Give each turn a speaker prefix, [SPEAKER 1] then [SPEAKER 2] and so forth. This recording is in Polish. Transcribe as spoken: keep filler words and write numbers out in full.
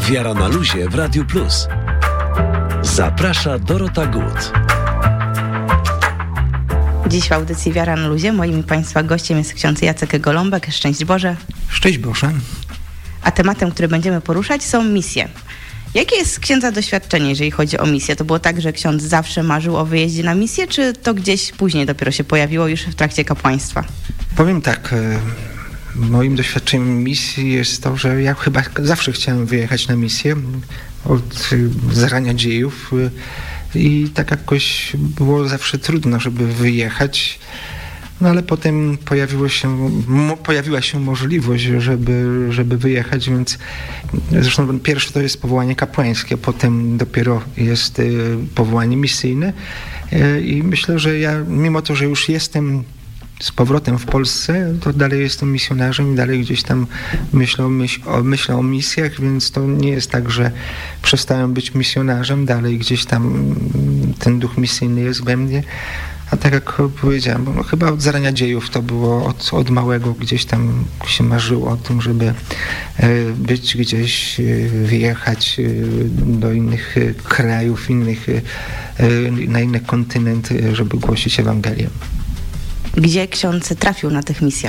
[SPEAKER 1] Wiara na luzie w Radiu Plus. Zaprasza Dorota Gut.
[SPEAKER 2] Dziś w audycji Wiara na luzie moim Państwa gościem jest ksiądz Jacek Golombek. Szczęść Boże.
[SPEAKER 3] Szczęść Boże.
[SPEAKER 2] A tematem, który będziemy poruszać, są misje. Jakie jest księdza doświadczenie, jeżeli chodzi o misję? To było tak, że ksiądz zawsze marzył o wyjeździe na misję, czy to gdzieś później dopiero się pojawiło już w trakcie kapłaństwa?
[SPEAKER 3] Powiem tak, moim doświadczeniem misji jest to, że ja chyba zawsze chciałem wyjechać na misję od zarania dziejów i tak jakoś było zawsze trudno, żeby wyjechać. No ale potem pojawiło się, mo, pojawiła się możliwość, żeby, żeby wyjechać, więc zresztą pierwsze to jest powołanie kapłańskie, potem dopiero jest y, powołanie misyjne y, i myślę, że ja mimo to, że już jestem z powrotem w Polsce, to dalej jestem misjonarzem i dalej gdzieś tam myślę o, myśl, o, myślę o misjach, więc to nie jest tak, że przestałem być misjonarzem, dalej gdzieś tam ten duch misyjny jest we mnie. A tak jak powiedziałem, no chyba od zarania dziejów to było od, od małego gdzieś tam się marzyło o tym, żeby być gdzieś, wyjechać do innych krajów, innych, na inne kontynenty, żeby głosić Ewangelię.
[SPEAKER 2] Gdzie ksiądz trafił na tych misjach?